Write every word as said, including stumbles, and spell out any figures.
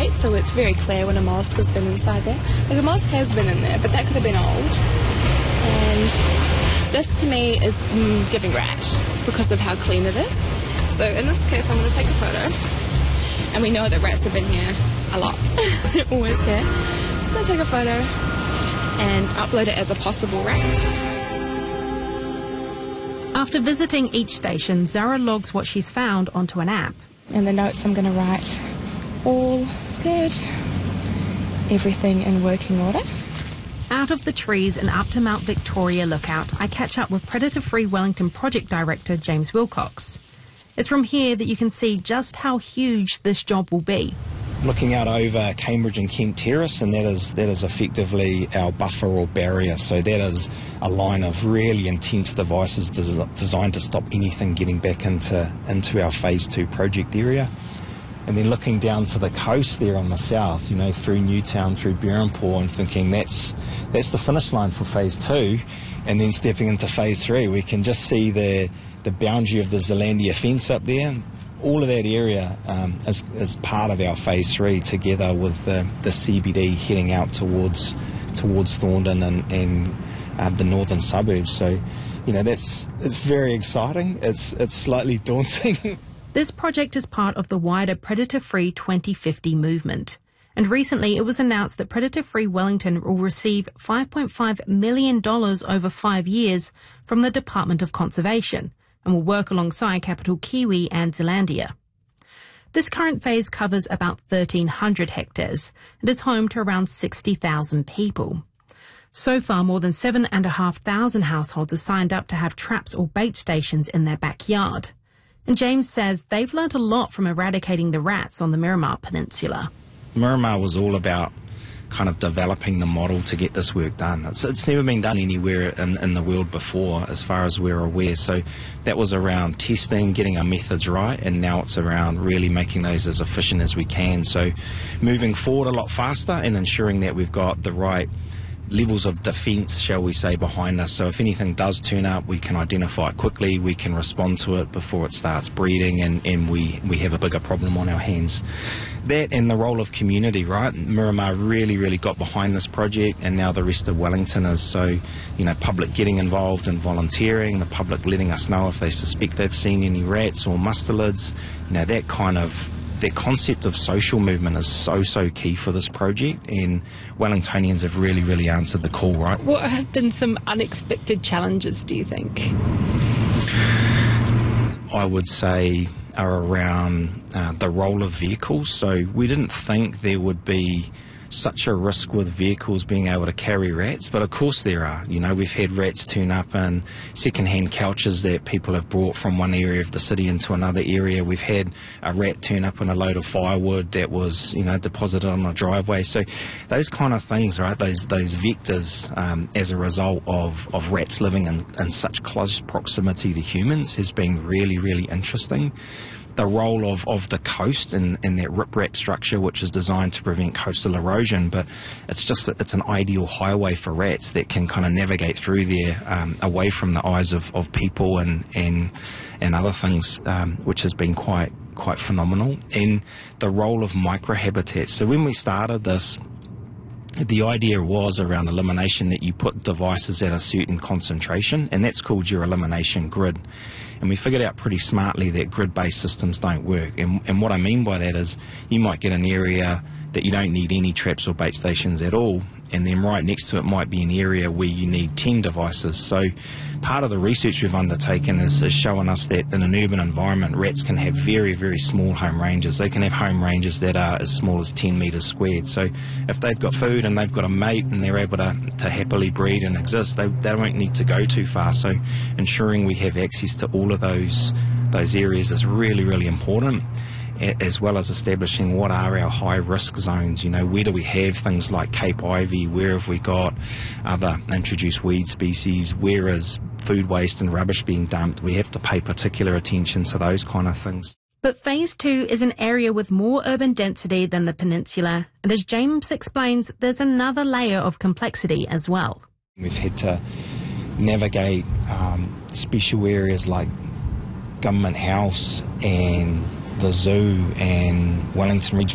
gate, so it's very clear when a mollusk has been inside there. Like, a mollusk has been in there, but that could have been old. And this to me is mm, giving rat because of how clean it is. So in this case, I'm going to take a photo. And we know that rats have been here a lot. They're always here. I'm going to take a photo and upload it as a possible rat. After visiting each station, Zara logs what she's found onto an app. In the notes I'm going to write, all good, everything in working order. Out of the trees and up to Mount Victoria Lookout, I catch up with Predator Free Wellington Project Director James Wilcox. It's from here that you can see just how huge this job will be. Looking out over Cambridge and Kent Terrace, and that is that is effectively our buffer or barrier. So that is a line of really intense devices des designed to stop anything getting back into into our phase two project area. And then looking down to the coast there on the south, you know, through Newtown, through Berhampore, and thinking that's that's the finish line for phase two. And then stepping into phase three, we can just see the the boundary of the Zealandia fence up there. All of that area um, is, is part of our phase three, together with the, the C B D heading out towards towards Thorndon and, and uh, the northern suburbs. So, you know, that's it's very exciting. It's it's slightly daunting. This project is part of the wider Predator Free twenty fifty movement. And recently it was announced that Predator Free Wellington will receive five point five million dollars over five years from the Department of Conservation, and will work alongside Capital Kiwi and Zealandia. This current phase covers about thirteen hundred hectares and is home to around sixty thousand people. So far, more than seven thousand five hundred households have signed up to have traps or bait stations in their backyard. And James says they've learnt a lot from eradicating the rats on the Miramar Peninsula. Miramar was all about kind of developing the model to get this work done. It's, it's never been done anywhere in, in the world before, as far as we're aware. So that was around testing, getting our methods right, and now it's around really making those as efficient as we can. So moving forward a lot faster and ensuring that we've got the right levels of defence, shall we say, behind us. So if anything does turn up, we can identify it quickly, we can respond to it before it starts breeding, and, and we, we have a bigger problem on our hands. That and the role of community, right? Miramar really, really got behind this project, and now the rest of Wellington is. So, you know, public getting involved and volunteering, the public letting us know if they suspect they've seen any rats or mustelids, you know, that kind of that concept of social movement is so, so key for this project, and Wellingtonians have really, really answered the call, right? What have been some unexpected challenges, do you think? I would say are around uh, the role of vehicles. So we didn't think there would be such a risk with vehicles being able to carry rats, but of course there are. You know, we've had rats turn up in second-hand couches that people have brought from one area of the city into another area. We've had a rat turn up in a load of firewood that was, you know, deposited on a driveway. So those kind of things, right, those those vectors um, as a result of, of rats living in, in such close proximity to humans has been really, really interesting. The role of, of the coast and, and that riprap structure, which is designed to prevent coastal erosion, but it's just that it's an ideal highway for rats that can kind of navigate through there um, away from the eyes of, of people and and and other things, um, which has been quite quite phenomenal. And the role of microhabitats. So when we started this, the idea was around elimination, that you put devices at a certain concentration, and that's called your elimination grid. And we figured out pretty smartly that grid-based systems don't work. And, and what I mean by that is you might get an area that you don't need any traps or bait stations at all, and then right next to it might be an area where you need ten devices. So part of the research we've undertaken is, is showing us that in an urban environment, rats can have very, very small home ranges. They can have home ranges that are as small as ten metres squared. So if they've got food and they've got a mate and they're able to, to happily breed and exist, they, they won't need to go too far. So ensuring we have access to all of those, those areas is really, really important, as well as establishing what are our high risk zones. You know, where do we have things like Cape Ivy, where have we got other introduced weed species, where is food waste and rubbish being dumped. We have to pay particular attention to those kind of things. But phase two is an area with more urban density than the peninsula, and as James explains, there's another layer of complexity as well. We've had to navigate um, special areas like Government House and the zoo and Wellington Regional